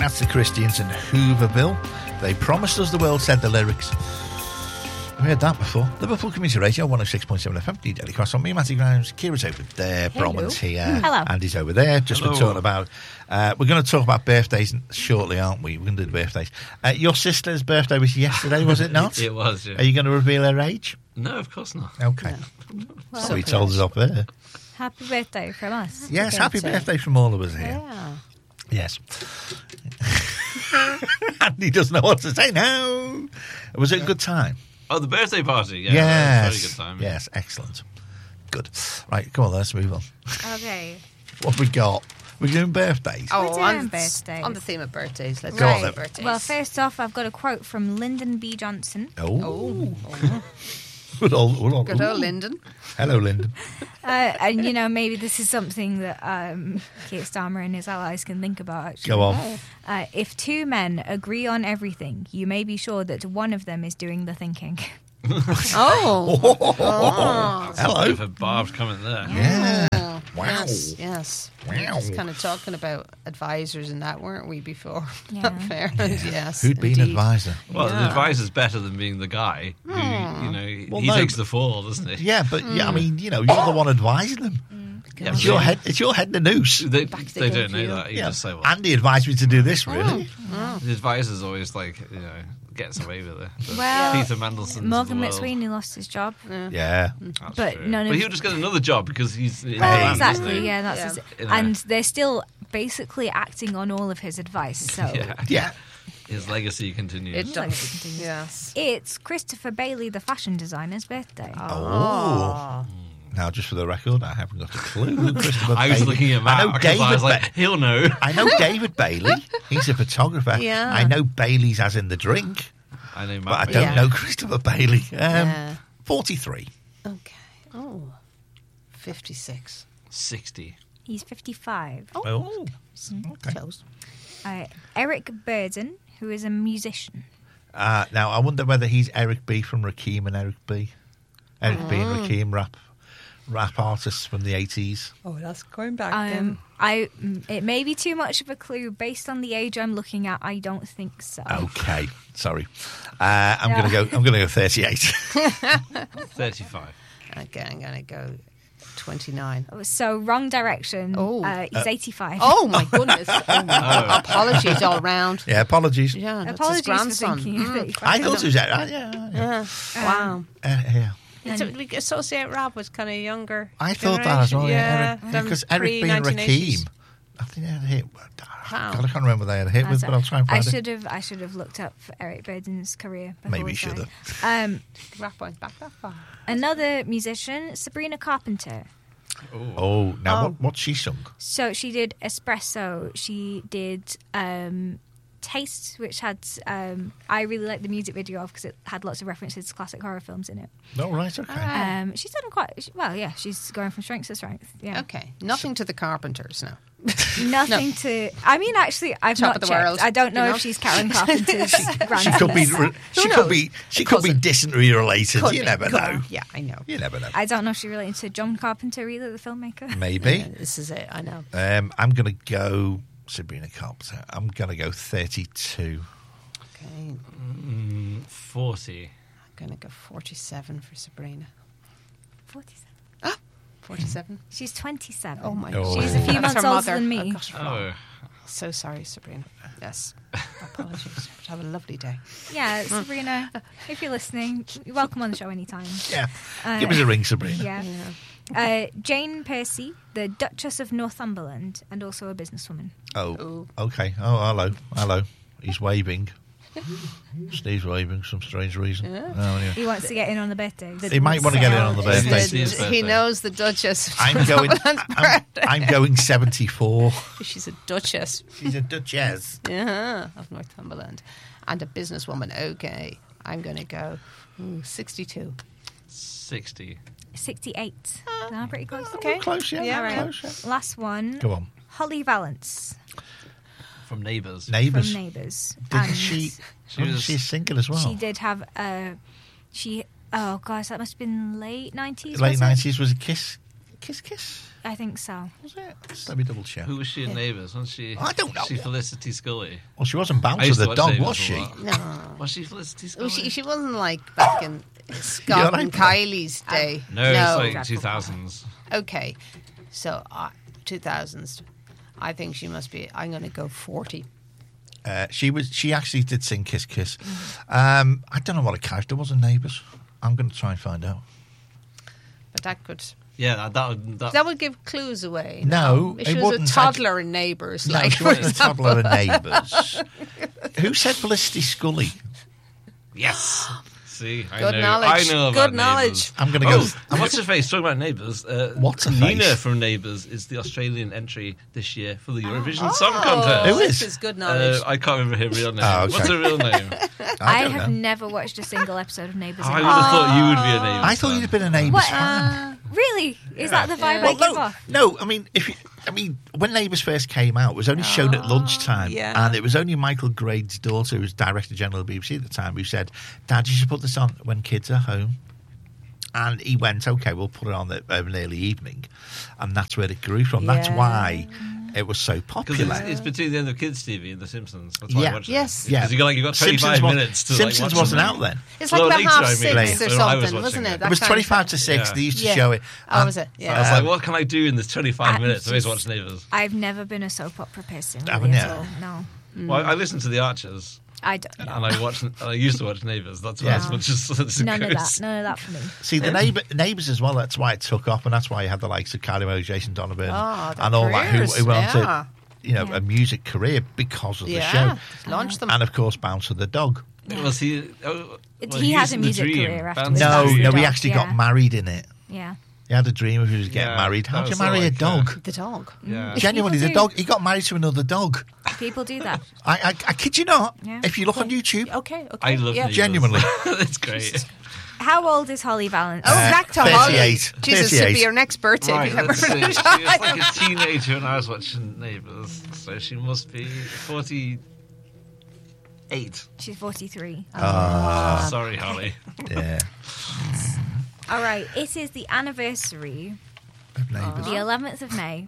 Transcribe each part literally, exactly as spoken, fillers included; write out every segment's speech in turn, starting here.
That's the Christians and Hooverville. They promised us the world, said the lyrics. We heard that before. Liverpool Community Radio, one oh six point seven F M, Daily Cross on me, Matty Grimes. Kira's over there, Bromans here. Hello. Andy's over there. Just Hello. been talking about, uh, we're going to talk about birthdays shortly, aren't we? We're going to do the birthdays. Uh, your sister's birthday was yesterday, was it not? It was, yeah. Are you going to reveal her age? No, of course not. Okay. Well, So he told us up there. happy birthday from us. Yes, happy birthday. birthday from all of us here. Yeah. Yes. Andy doesn't know what to say now. Was it a good time? Oh, the birthday party. Yeah, Yes. Very good time. Yes, excellent. Good. Right, come on, let's move on. Okay. What have we got? We're doing birthdays. Oh, We're on, doing birthdays. on the theme of birthdays. Let's Go on do then. birthdays. Well, first off, I've got a quote from Lyndon B. Johnson. Oh. Oh, Good old, good old, good old ooh. Lyndon. Hello, Lyndon. Uh, and, you know, maybe this is something that um, Keir Starmer and his allies can think about, actually. Go on. Uh, if two men agree on everything, you may be sure that one of them is doing the thinking. Oh. oh. Hello. If a barbed comment there. Yeah. Oh, Wow. Yes, yes. We Wow. were just kind of talking about advisors and that, weren't we, before? Yeah. Fair. Yes. Who'd be an indeed. advisor? Well, Yeah. the advisor's better than being the guy who, you know, Well, he no, takes but- the fall, doesn't he? Yeah, but yeah, I mean, you know, you're the one advising them. Yeah, It's but your they- head. It's your head in the noose. They, Back they they go don't for know you. that. You Yeah. just say, well, Andy advised me to do this. Really? the advisor's always like, you know, gets away with it. The Well, Peter Mandelson's Morgan of the world. McSweeney lost his job. Yeah. That's but true. none But of- he'll just get another job because he's in Well, that, exactly, isn't he? yeah, that's Yeah. his- You know. and they're still basically acting on all of his advice. So Yeah. Yeah. His legacy continues. It Like does. it continues. Yes. it's Christopher Bailey, the fashion designer's birthday. Oh. Now, just for the record, I haven't got a clue who Christopher I was Bailey- looking at I Matt know because I David. was like, Ba- he'll know. I know David Bailey. He's a photographer. Yeah. I know Bailey's as in the drink, I know Matt. but I Bailey. don't Yeah. know Christopher Bailey. Um, Yeah. forty-three. Okay. Oh. fifty-six. sixty. He's fifty-five. Oh. Okay. Close. Uh, Eric Burden, who is a musician. Uh, now, I wonder whether he's Eric B from Rakim and Eric B. Eric B and Rakim, rap rap artists from the eighties. Oh, that's going back Um, I mm, it may be too much of a clue based on the age I'm looking at. I don't think so. Okay, sorry. Uh, I'm Yeah. gonna go. I'm gonna go thirty-eight. thirty-five. Okay, I'm going to go twenty-nine. So wrong direction. Oh. uh, he's eighty-five. Oh, my goodness. Oh, my. Apologies all round. Yeah, apologies. Yeah, that's Apologies his for grandson. thinking of Mm. thirty-five. I thought it was. Uh, yeah, yeah. Yeah. Wow. Uh, yeah. It's a, we associate rap with kind of younger. I thought that as well. Yeah, Yeah, Eric, them because Eric B and pre-nineteen eighties. Rakim. I think they had a hit. Wow. God, I can't remember they had a hit with, That's but I'll try and I find it. should have. I should have looked up Eric Burden's career. Before Maybe we you should started. have. Um, Rap went back that far. another musician, Sabrina Carpenter. Oh, now Oh. what? What's she sung? So she did Espresso. She did um, Taste, which had um, I really liked the music video of because it had lots of references to classic horror films in it. Oh, right, okay. Um, she's done quite well. Yeah, she's going from strength to strength. Yeah. Okay. Nothing to the Carpenters now. Nothing to. I mean, actually, I've Top not of the checked. world, I don't know you know? if she's Karen Carpenter's She grandson. could be. Re- she Who could knows? be. She Of could course be it- distantly related. Could you be, never could know. be. Yeah, I know. You never know. I don't know if she's related to John Carpenter either, the filmmaker. Maybe. Yeah, this is it. I know. Um, I'm going to go Sabrina Carpenter. I'm going to go thirty-two. Okay. Mm, forty. I'm going to go forty-seven for Sabrina. forty-seven. forty-seven. She's twenty-seven. Oh, my Oh. God. She's a few That's months her older mother. than me. I got it wrong. Oh. So sorry, Sabrina. Yes. Apologies. Have a lovely day. Yeah, Sabrina, if you're listening, you're welcome on the show anytime. Yeah. Uh, Give us a ring, Sabrina. Yeah. Yeah. Uh, Jane Percy, the Duchess of Northumberland, and also a businesswoman. Oh, Ooh. okay. Oh, hello. Hello. He's waving. Steve's waving for some strange reason. Yeah. Oh, anyway. He wants to get in on the birthday. He might want to get in on the It's birthday. It's his the- birthday. he knows the Duchess. of I'm going. Northumberland's I'm, birthday. I'm going seventy-four. She's a Duchess. She's a duchess. Yeah, of Northumberland. And a businesswoman. Okay. I'm going to go ooh, sixty-two. sixty. sixty-eight. Ah, pretty close. Okay. Close, yeah. Yeah, right. right. Close, yeah. Last one. Go on. Holly Valance From Neighbours. Neighbours. from Neighbours. Didn't And she? She wasn't was- she a singer as well? She did have a. She. Oh, gosh, that must have been late nineties. Late nineties was a Kiss. Kiss Kiss? I think so. Was it? Let me double check. Who was she in Neighbours? Wasn't she? I don't know. Was she Felicity Scully? Well, she wasn't I Bouncer used to the watch dog, Neighbours was a she? lot. No. Was she Felicity Scully? Well, she, she wasn't like back in Scott You're and right. Kylie's day. no, no. it's like two thousands. Okay, so uh, two thousands. I think she must be. I'm going to go forty. Uh, she was. She actually did sing Kiss Kiss. Um, I don't know what a character was in Neighbours. I'm going to try and find out. But that could Yeah, that, that would. That, that would give clues away. No, If she it was wouldn't. a toddler in Neighbours. No, like, she for wasn't a example. toddler in Neighbours. Who said Felicity Scully? yes. See, I Good know. knowledge. I know about Good knowledge. Neighbours. I'm going to go. Oh, what's her face? Talking about Neighbours. Uh, What's her Nina face? from Neighbours is the Australian entry this year for the Eurovision Oh, Song Contest. Who this is? is good knowledge. Uh, I can't remember her real name. Oh, okay. What's her real name? I, I, don't have know. never watched a single episode of Neighbours. Oh, in I my would have life. thought you would be a Neighbours. I thought fan. you'd have been a Neighbours What? fan. Uh, really? Is that the vibe Yeah. I Well, give no, off? no. I mean, if you, I mean, when Neighbours first came out, it was only shown at lunchtime, yeah. and it was only Michael Grade's daughter, who was Director General of the B B C at the time, who said, "Dad, you should put this on when kids are home." And he went, "Okay, we'll put it on at an early evening," and that's where it grew from. That's Yeah. why it was so Because popular. it's, it's between the end of Kids T V and The Simpsons. That's why Yeah. I watched Yes. it. Yeah, Because you got like you got twenty Simpsons five wa- minutes to Simpsons like, watch wasn't something. out then. It's Well, like about later, half I mean, six later. or When I was something, watching wasn't it. it? It That was kind of- twenty-five to six. Yeah. They used to Yeah. show it. Oh, And- was it? Yeah. I was Uh, like, what can I do in this twenty-five I minutes? I always just- watch Neighbours. I've never been a soap opera person. Haven't Really, you? at all. No, Well, I listened to The Archers, I don't. No. and I watched. and I used to watch Neighbours. That's Yeah. as much as, as it None of goes. that. None of that for me. See, the neighbour, neighbours as well, that's why it took off, and that's why you had the likes of Carly Rae, Jason Donovan, Oh, their and all that, who, careers, who went on yeah. to, you know, Yeah. a music career because of the Yeah, show. launch them. And, of course, Bouncer the Dog. Was he? Oh, It- well, he he's has a in The music Dream. career Bounce afterwards. the No, Bouncer Dream. no, the he Dog, actually yeah. got married in it. Yeah. He had a dream of he was getting Yeah, married. that How'd you was marry sort a of like, dog? The dog. Yeah. Genuinely, the People do. dog. He got married to another dog. People do that. I, I, I kid you not. Yeah. If you look on YouTube, Okay, okay. I love yeah. Neighbours. Genuinely. It's great. How old is Holly Valance? Oh, Uh, back to Holly. thirty-eight. Jesus, thirty-eight. it'd be your next birthday. Right, if you ever let's see. She was finish. like a teenager when I was watching Neighbours, so she must be forty-eight. She's forty-three. Ah, Sorry, Holly. yeah. All right. It is the anniversary, Neighbours. the eleventh of May,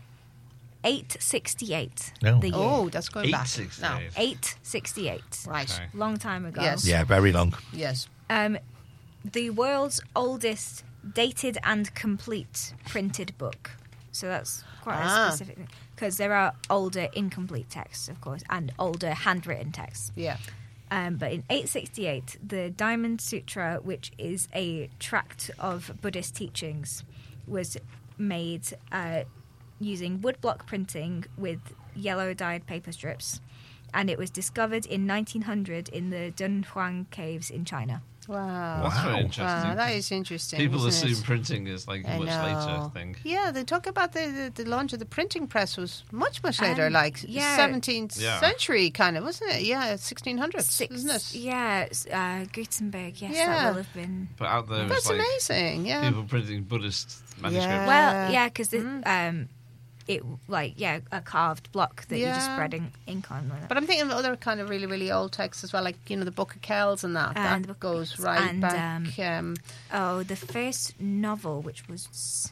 eight sixty-eight. No. The year. Oh, that's going Eight back. six No. eight. eight sixty-eight. Right. Okay. Long time ago. Yes. Yeah, very long. Yes. Um, the world's oldest dated and complete printed book. So that's quite Ah. a specific thing. Because there are older incomplete texts, of course, and older handwritten texts. Yeah. Um, but in eight sixty-eight, the Diamond Sutra, which is a tract of Buddhist teachings, was made uh, using woodblock printing with yellow dyed paper strips. And it was discovered in nineteen hundred in the Dunhuang caves in China. Wow. That's very Wow. interesting. Wow, that is interesting. People isn't assume it? printing is like I much know. later thing. Yeah, they talk about the, the, the launch of the printing press was much, much later, Um, like yeah. seventeenth Yeah. century kind of, wasn't it? Yeah, sixteen hundreds, Six, isn't it? Yeah, it's, uh, Gutenberg, yes, Yeah. that will have been. But out there, That's was like amazing, yeah. people printing Buddhist manuscripts. Yeah. Well, yeah, because Mm. um, it, like, yeah, a carved block that you just Yeah. spread in, ink on. With it. But I'm thinking of other kind of really, really old texts as well, like, you know, the Book of Kells and that. And that the Book of goes Kells right and, back. Um, Oh, the first novel, which was,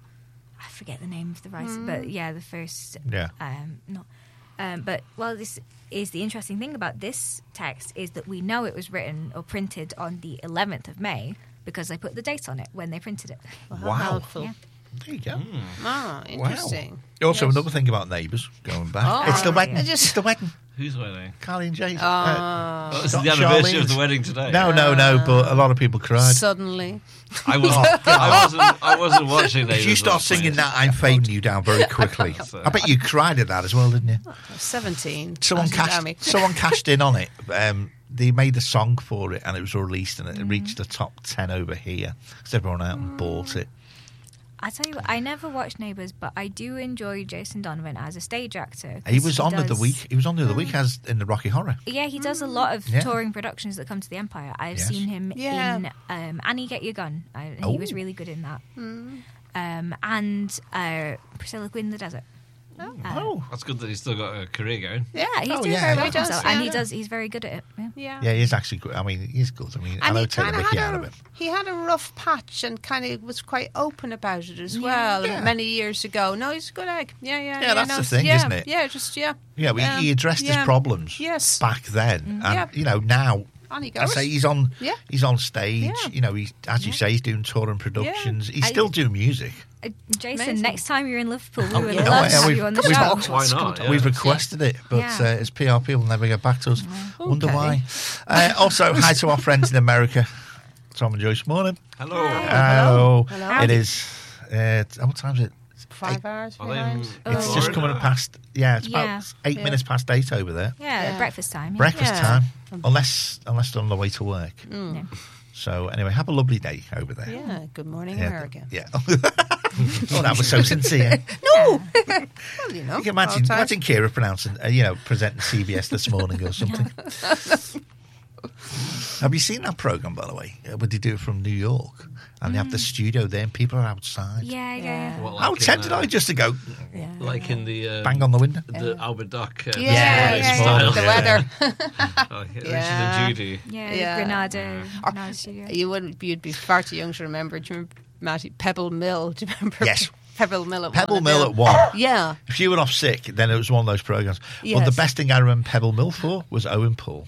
I forget the name of the writer, Hmm. but yeah, the first. Yeah. Um, not. Um, but well, this is the interesting thing about this text is that we know it was written or printed on the eleventh of May because they put the date on it when they printed it. Wow. Helpful. Yeah. There you go. Ah, interesting. Wow. Also, Yes. another thing about Neighbours, going back. Oh, it's the wedding. I just- It's the wedding. Who's wedding? Carly and Jason. Ah. Oh, this is not the anniversary Charlene's. of the wedding today. no, no, no, but a lot of people cried. Suddenly. I wasn't. I wasn't. I wasn't watching. If Neighbours you at start that singing point. that, I'm fading you down very quickly. So- I bet you cried at that as well, didn't you? seventeen. Someone Doesn't tell cashed, me. someone cashed in on it. Um, they made a song for it and it was released and it reached the top ten over here because everyone out and bought it. I tell you what, I never watched Neighbours, but I do enjoy Jason Donovan as a stage actor. 'cause He was on the other does- week. He was on the other week as in the Rocky Horror. Yeah, he does a lot of Yeah. touring productions that come to the Empire. I've Yes. seen him Yeah. in um, Annie Get Your Gun. I, Oh. he was really good in that. Um, and uh, Priscilla Queen in the Desert. Oh. That's good that he's still got a career going. Yeah, he's Oh, doing yeah, very he well for does, himself, yeah. and he does. He's very good at it. Yeah. Yeah. Yeah, he is actually good. I mean, he is good. I mean, I And know he take the kind of mickey had out of a it. he had a rough patch and kind of was quite open about it as Yeah. well. Yeah. Many years ago. No, he's a good egg. Yeah, yeah. Yeah, that's no, the thing, yeah, isn't it? Yeah, just yeah. Yeah, well, Yeah. he addressed Yeah. his problems Yes. back then, and Yeah. you know now. On he I goes. say he's on. Yeah. He's on stage. Yeah. You know, he's as you Yeah. say, he's doing touring productions. He's I- still doing music. Uh, Jason, Amazing. next time you're in Liverpool, we Oh, would yeah. love Oh, to yeah, have we've- you on the we've- show. Why not? Yeah. We've requested it, but Yeah. uh, his P R people never get back to us. Wonder Okay. why. Uh, also, hi to our friends in America, Tom and Joyce. Morning. Hello. Hello. Hello. It is. Uh, what time is it? Five hours Are they behind. in It's Oh. just coming past. Yeah, it's Yeah. about eight Yeah. minutes past eight over there. Yeah, Yeah. breakfast time. Yeah. Breakfast Yeah. time, unless unless they're on the way to work. Mm. Yeah. So anyway, have a lovely day over there. Yeah. Good morning, Yeah. America. Yeah. Oh, that was so sincere. No. well, you know. You can imagine, all time. imagine Kira pronouncing, uh, you know, presenting C B S this morning or something. Have you seen that program, by the way? Uh, Where they do it from New York, and they have the studio there, and people are outside. Yeah, yeah. Yeah. What, How like in, tempted uh, are you just to go Yeah. Like in the um, bang on the window? the Albert Duck. Uh, Yeah, Yeah, yeah, style. the Yeah. weather. Like, Richard Yeah. and Judy. Yeah, Yeah. Granada. Or- Granada studio. You wouldn't. You'd be far too young to remember. Do you remember Matty Pebble Mill? Do you remember? Yes. Pebble Mill at Pebble one. Mill at one. Yeah. If you were off sick, then it was one of those programs. But Yes. the best thing I remember Pebble Mill for was Owen Paul.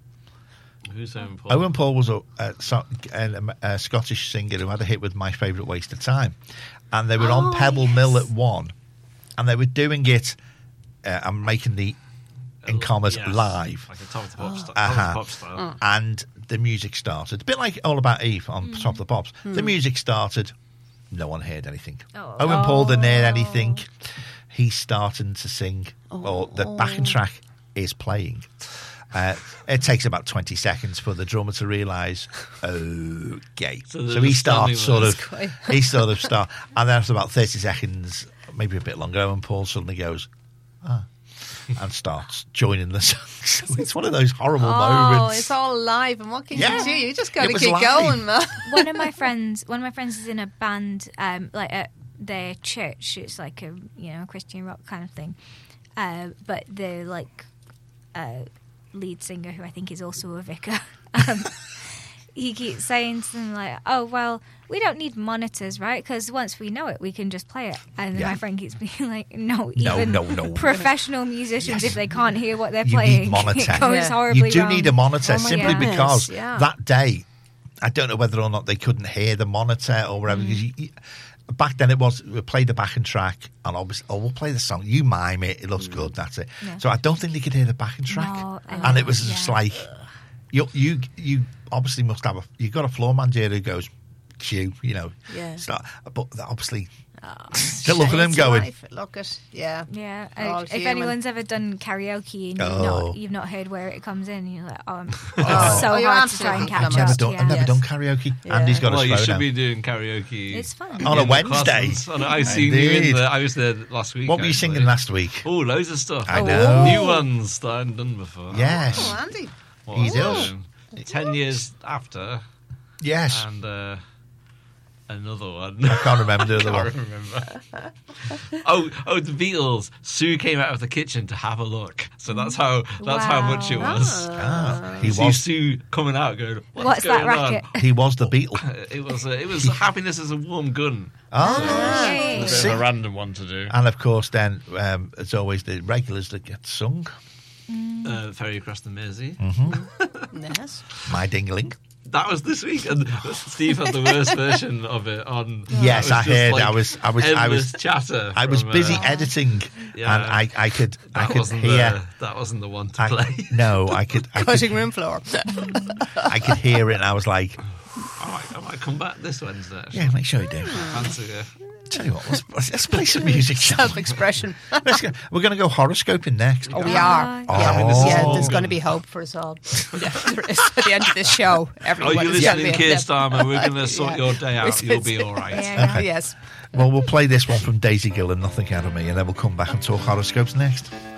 Who's Owen Paul? Owen Paul was a, a, so- a, a Scottish singer who had a hit with My Favourite Waste of Time. And they were Oh, on Pebble yes. Mill at one. And they were doing it, uh, I'm making the, in commas, Yes. live. Like a Top of the Pop, st- Uh-huh. Top of the Pop style. And the music started. A bit like All About Eve on Mm. Top of the Pops. The music started. No one heard anything. Oh. Owen Paul didn't hear anything. He's starting to sing, or the Oh. backing track is playing. Uh, it takes about twenty seconds for the drummer to realise, okay. So So, they're he just starts standing sort there. of, quite- he sort of start, and then after about thirty seconds, maybe a bit longer, Owen Paul suddenly goes, ah, and starts joining the song. So it's one of those horrible Oh, moments. it's all live, and what can Yeah. you do? You just got to It was keep live. going, man. one of my friends, one of my friends is in a band, um, like at their church. It's like a you know Christian rock kind of thing, uh, but the like uh, lead singer, who I think is also a vicar, um, he keeps saying something like, "Oh well, we don't need monitors, right? Because once we know it, we can just play it." And then Yeah. my friend keeps being like, "No, No, even no, no. professional musicians, Yes. if they can't hear what they're You playing, need monitor. it goes Yeah. horribly You do wrong." need a monitor Oh my simply goodness, because yeah. that day, I don't know whether or not they couldn't hear the monitor or whatever. Mm. Because you, you, back then it was we play the backing track and obviously oh we'll play the song. You mime it. It looks good. That's it. Yeah. So I don't think they could hear the backing track, No, I and it was know, just yeah. like you you you obviously must have a you got a floor manager who goes cue you know Yeah. start, but obviously Oh, they're looking at him it's going. life. Look at yeah. Yeah, We're all uh, if human. anyone's ever done karaoke and you've, Oh. not, you've not heard where it comes in, you're like, oh, I'm, it's Oh. so Oh, you're hard to try and absolutely catch I've coming. never up. done yeah. I've never Yes. done karaoke. Yeah. Andy's got Well, a you slow should down. be doing karaoke. It's fun. On a in the Wednesday. classrooms. On a- I seen you Indeed. in the. I was there last week. What were you actually. singing last week? Oh, loads of stuff. I Oh, know. New ones that I hadn't done before. Yes. Oh, Andy. What He was does. doing. Ten years after, Yes. and uh, another one. I can't remember the other I one. can't remember. oh, oh, the Beatles. Sue came out of the kitchen to have a look. So that's how that's how much it Wow. was. Ah, he See was Sue coming out, going, "What's, What's going that on?" racket? he was the Beatle. It was uh, it was happiness as a warm gun. Ah, Yay. A bit See? of a random one to do. and of course, then um, it's always the regulars that get sung. Uh, Ferry across the Mersey. Yes. My Dingling. That was this week, and Steve had the worst version of it on. Yes, it was I just heard. like I was, I was, I endless was, chatter. I was from, busy uh, editing, yeah. and I, I could, I That could wasn't hear. the, that wasn't the one to I, play. no, I could, I could, Cutting room floor. I could hear it, and I was like, I might, I might come back this Wednesday. Actually. "Yeah, make sure you do." Fancy it. Tell you what, let's, let's play some music. shall we? Self-expression. Let's go. We're going to go horoscoping next. Oh, we are. Oh, yeah, Happiness is yeah, a there's warm going to be hope for us all. Yeah, there is. At the end of this show, Oh, everyone you're is going listening, to be Keir Starmer. We're going to sort Yeah. your day out. You'll be all right. Yeah. Yes. Well, we'll play this one from Daisy Gill and Nothing Out of Me, and then we'll come back and talk horoscopes next.